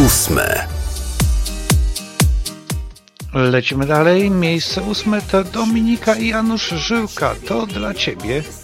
8. Lecimy dalej. Miejsce 8 to Dominika i Janusz Żyłka. To dla Ciebie.